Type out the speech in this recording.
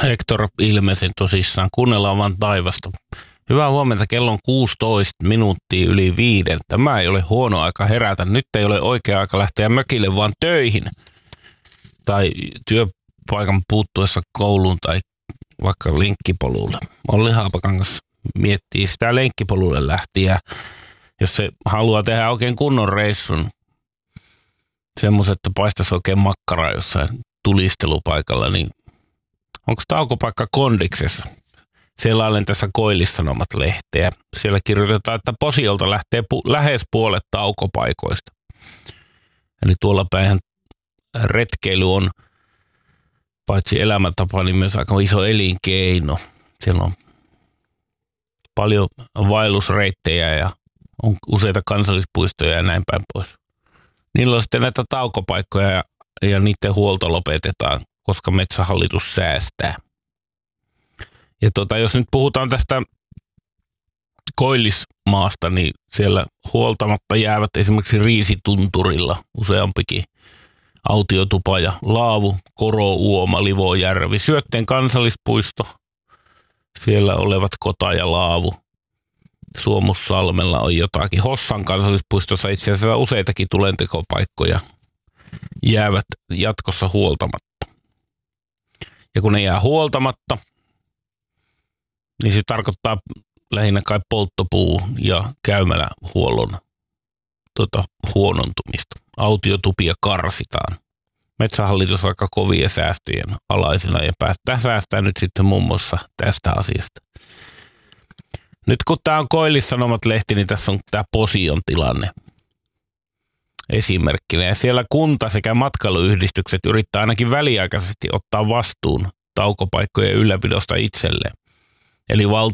Hector ilmeisen tosissaan. Kuunnellaan vaan taivasta. Hyvää huomenta, kello on 16 minuuttia yli 5. Tämä ei ole huono aika herätä. Nyt ei ole oikea aika lähteä mökille, vaan töihin. Tai työpaikan puuttuessa kouluun tai vaikka lenkkipolulle. Olli Haapakangas miettii sitä lenkkipolulle lähtiä. Jos se haluaa tehdä oikein kunnon reissun, semmoiset, että paistaisi oikein makkaraa jossain tulistelupaikalla, niin onko taukopaikka Kondiksessa? Selailen tässä Koillis-Sanomat-lehteä. Siellä kirjoitetaan, että Posiolta lähtee lähes puolet taukopaikoista. Eli tuolla päin retkeily on paitsi elämäntapa, niin myös aika iso elinkeino. Siellä on paljon vaellusreittejä ja on useita kansallispuistoja ja näin päin pois. Niillä on sitten näitä taukopaikkoja ja niiden huolto lopetetaan, koska Metsähallitus säästää. Ja jos nyt puhutaan tästä Koillismaasta, niin siellä huoltamatta jäävät esimerkiksi Riisitunturilla useampikin autiotupa ja laavu, Korouoma, Livojärvi, Syötteen kansallispuisto, siellä olevat Kota ja Laavu. Suomussalmella on jotakin. Hossan kansallispuistossa itse asiassa useitakin tulentekopaikkoja jäävät jatkossa huoltamatta. Ja kun ne jää huoltamatta, niin se tarkoittaa lähinnä kai polttopuu- ja käymälähuollon huonontumista. Autiotupia karsitaan. Metsähallitus aika kovia säästöjen alaisena ja päästään säästää nyt sitten muun muassa tästä asiasta. Nyt kun tämä on Koillis-Sanomat-lehti, niin tässä on tämä Posion tilanne esimerkkinä. Ja siellä kunta sekä matkailuyhdistykset yrittää ainakin väliaikaisesti ottaa vastuun taukopaikkojen ylläpidosta itselleen. Eli